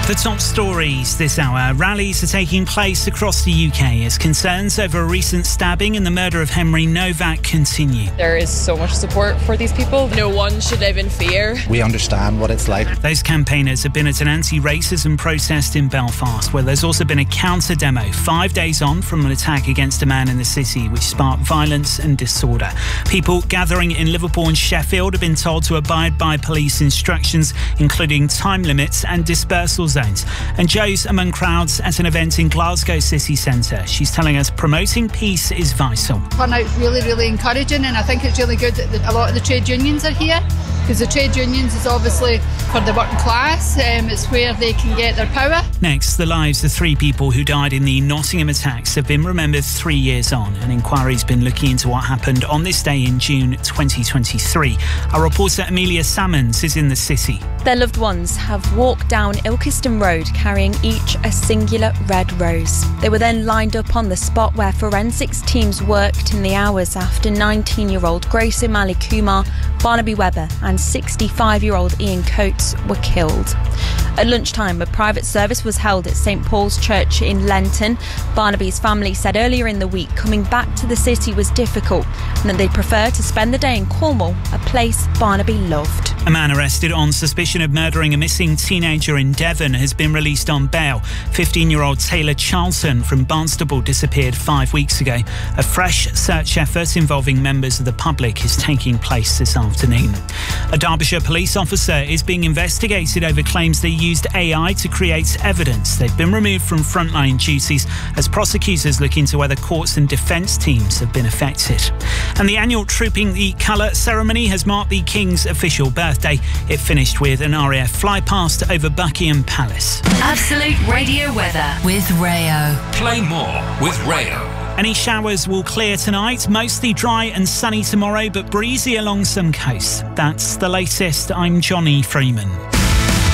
The top stories this hour. Rallies are taking place across the UK as concerns over a recent stabbing and the murder of Henry Novak continue. There is so much support for these people. No one should live in fear. We understand what it's like. Those campaigners have been at an anti-racism protest in Belfast, where there's also been a counter-demo 5 days on from an attack against a man in the city, which sparked violence and disorder. People gathering in Liverpool and Sheffield have been told to abide by police instructions, including time limits and dispersal zones. And Jo's among crowds at an event in Glasgow city centre. She's telling us promoting peace is vital. Turnout's really encouraging, and I think it's really good that a lot of the trade unions are here, because the trade unions is obviously for the working class. It's where they can get their power. Next, the lives of 3 people who died in the Nottingham attacks have been remembered 3 years on. An inquiry's been looking into what happened on this day in June 2023. Our reporter Amelia Salmons is in the city. Their loved ones have walked down Ilkeston Road carrying each a singular red rose. They were then lined up on the spot where forensics teams worked in the hours after 19-year-old Grace O'Malley Kumar, Barnaby Webber and 65-year-old Ian Coates were killed. At lunchtime, a private service was held at St Paul's Church in Lenton. Barnaby's family said earlier in the week coming back to the city was difficult and that they'd prefer to spend the day in Cornwall, a place Barnaby loved. A man arrested on suspicion of murdering a missing teenager in Devon has been released on bail. 15-year-old Taylor Charlton from Barnstaple disappeared 5 weeks ago. A fresh search effort involving members of the public is taking place this afternoon. A Derbyshire police officer is being investigated over claims they used AI to create evidence. They've been removed from frontline duties as prosecutors look into whether courts and defence teams have been affected. And the annual Trooping the Colour ceremony has marked the King's official birthday. It finished with an RAF flypast over Buckingham Palace. Absolute Radio weather with Rayo. Play more with Rayo. Any showers will clear tonight, mostly dry and sunny tomorrow, but breezy along some coasts. That's the latest. I'm Johnny Freeman.